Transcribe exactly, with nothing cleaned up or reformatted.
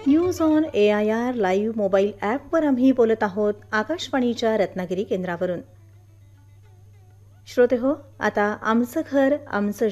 News on A I R live mobile ॲपवर आम्ही बोलत आहोत आकाशवाणीच्या रत्नागिरी केंद्रावरून. श्रोते हो, आता आमचं घर आमचं